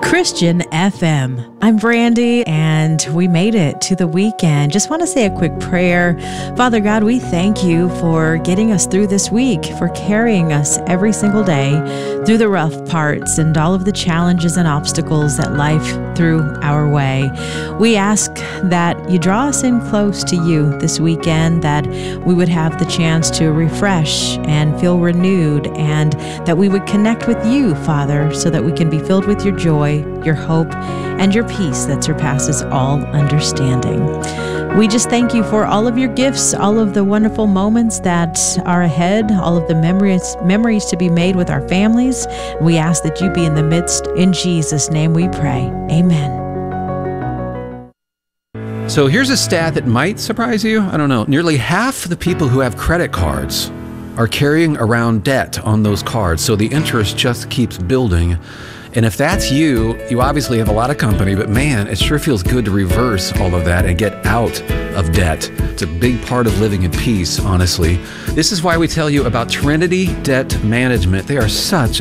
Christian FM. I'm Brandy, and we made it to the weekend. Just want to say a quick prayer. Father God, we thank you for getting us through this week, for carrying us every single day through the rough parts and all of the challenges and obstacles that life threw our way. We ask that you draw us in close to you this weekend, that we would have the chance to refresh and feel renewed, and that we would connect with you, Father, so that we can be filled with your joy, your hope, and your peace that surpasses all understanding. We just thank you for all of your gifts, all of the wonderful moments that are ahead, all of the memories to be made with our families. We ask that you be in the midst. In Jesus' name we pray. Amen. So here's a stat that might surprise you. I don't know. Nearly half the people who have credit cards are carrying around debt on those cards. So the interest just keeps building. And if that's you, you obviously have a lot of company, but man, it sure feels good to reverse all of that and get out of debt. It's a big part of living in peace, honestly. This is why we tell you about Trinity Debt Management. They are such